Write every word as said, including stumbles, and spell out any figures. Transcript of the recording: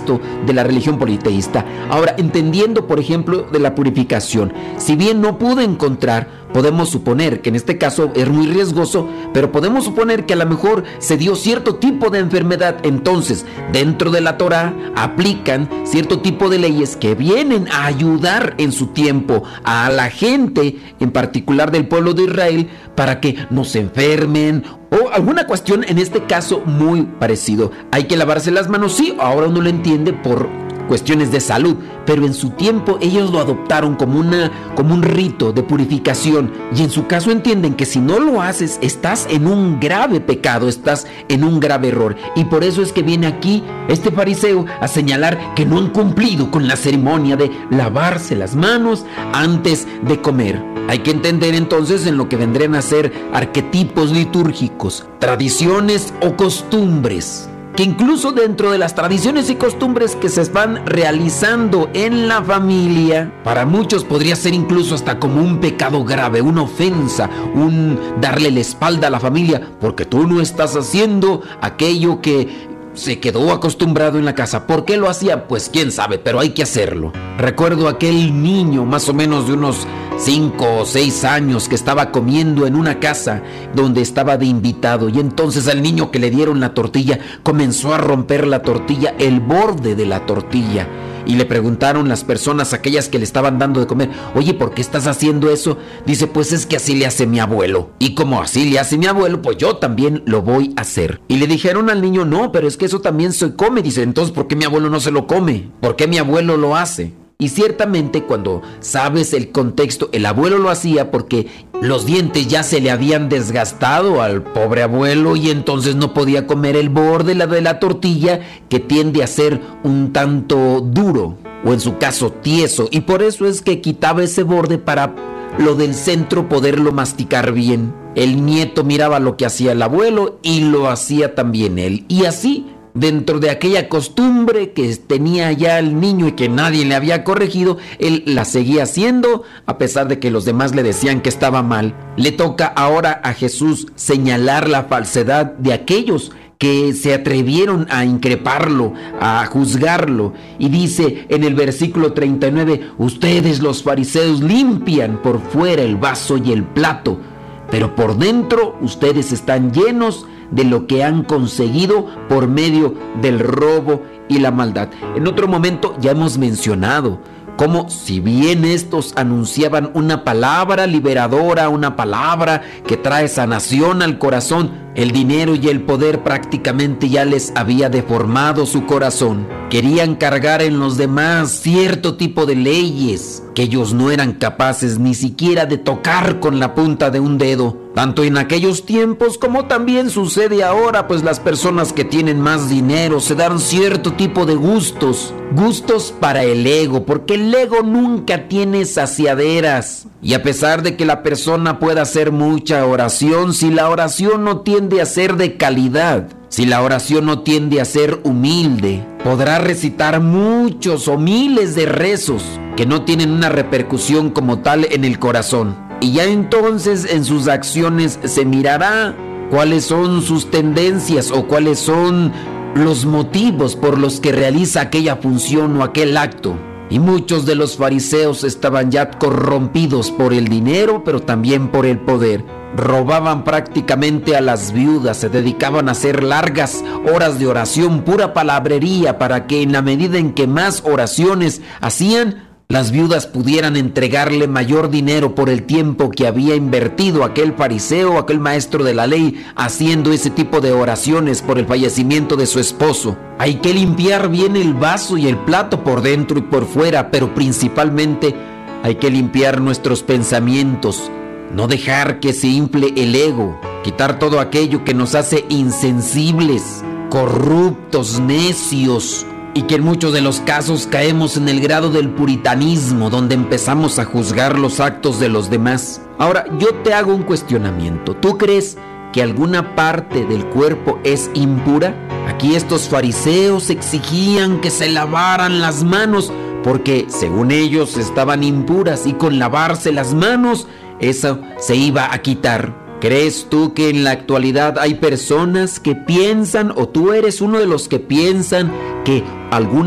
esto de la religión politeísta. Ahora, entendiendo, por ejemplo, de la purificación, si bien no pude encontrar, podemos suponer que en este caso es muy riesgoso, pero podemos suponer que a lo mejor se dio cierto tipo de enfermedad. Entonces, dentro de la Torá aplican cierto tipo de leyes que vienen a ayudar en su tiempo a la gente, en particular del pueblo de Israel, para que no se enfermen o alguna cuestión, en este caso muy parecido. Hay que lavarse las manos, sí, ahora uno lo entiende por cuestiones de salud, pero en su tiempo ellos lo adoptaron como una como un rito de purificación, y en su caso entienden que si no lo haces estás en un grave pecado, estás en un grave error, y por eso es que viene aquí este fariseo a señalar que no han cumplido con la ceremonia de lavarse las manos antes de comer. Hay que entender entonces en lo que vendrían a ser arquetipos litúrgicos, tradiciones o costumbres, que incluso dentro de las tradiciones y costumbres que se van realizando en la familia, para muchos podría ser incluso hasta como un pecado grave, una ofensa, un darle la espalda a la familia, porque tú no estás haciendo aquello que se quedó acostumbrado en la casa. ¿Por qué lo hacía? Pues quién sabe, pero hay que hacerlo. Recuerdo aquel niño más o menos de unos cinco o seis años que estaba comiendo en una casa donde estaba de invitado, y entonces al niño que le dieron la tortilla comenzó a romper la tortilla, el borde de la tortilla, y le preguntaron las personas, aquellas que le estaban dando de comer: oye, ¿por qué estás haciendo eso? Dice: pues es que así le hace mi abuelo, y como así le hace mi abuelo, pues yo también lo voy a hacer. Y le dijeron al niño: no, pero es que eso también se come. Dice: entonces, ¿por qué mi abuelo no se lo come? ¿Por qué mi abuelo lo hace? Y ciertamente, cuando sabes el contexto, el abuelo lo hacía porque los dientes ya se le habían desgastado al pobre abuelo, y entonces no podía comer el borde de la tortilla, que tiende a ser un tanto duro, o en su caso tieso, y por eso es que quitaba ese borde para lo del centro poderlo masticar bien. El nieto miraba lo que hacía el abuelo y lo hacía también él, y así, dentro de aquella costumbre que tenía ya el niño y que nadie le había corregido, él la seguía haciendo a pesar de que los demás le decían que estaba mal. Le toca ahora a Jesús señalar la falsedad de aquellos que se atrevieron a increparlo, a juzgarlo, y dice en el versículo treinta y nueve: ustedes los fariseos limpian por fuera el vaso y el plato, pero por dentro ustedes están llenos de lo que han conseguido por medio del robo y la maldad. En otro momento ya hemos mencionado cómo, si bien estos anunciaban una palabra liberadora, una palabra que trae sanación al corazón, el dinero y el poder prácticamente ya les había deformado su corazón. Querían cargar en los demás cierto tipo de leyes que ellos no eran capaces ni siquiera de tocar con la punta de un dedo. Tanto en aquellos tiempos como también sucede ahora, pues las personas que tienen más dinero se dan cierto tipo de gustos, gustos para el ego, porque el ego nunca tiene saciaderas. Y a pesar de que la persona pueda hacer mucha oración, si la oración no tiende a ser de calidad, si la oración no tiende a ser humilde, podrá recitar muchos o miles de rezos que no tienen una repercusión como tal en el corazón. Y ya entonces en sus acciones se mirará cuáles son sus tendencias o cuáles son los motivos por los que realiza aquella función o aquel acto. Y muchos de los fariseos estaban ya corrompidos por el dinero, pero también por el poder. Robaban prácticamente a las viudas, se dedicaban a hacer largas horas de oración, pura palabrería, para que en la medida en que más oraciones hacían, las viudas pudieran entregarle mayor dinero por el tiempo que había invertido aquel fariseo, aquel maestro de la ley, haciendo ese tipo de oraciones por el fallecimiento de su esposo. Hay que limpiar bien el vaso y el plato por dentro y por fuera, pero principalmente hay que limpiar nuestros pensamientos, no dejar que se infle el ego, quitar todo aquello que nos hace insensibles, corruptos, necios, y que en muchos de los casos caemos en el grado del puritanismo, donde empezamos a juzgar los actos de los demás. Ahora, yo te hago un cuestionamiento. ¿Tú crees que alguna parte del cuerpo es impura? Aquí estos fariseos exigían que se lavaran las manos, porque según ellos estaban impuras, y con lavarse las manos, eso se iba a quitar. ¿Crees tú que en la actualidad hay personas que piensan, o tú eres uno de los que piensan, que alguna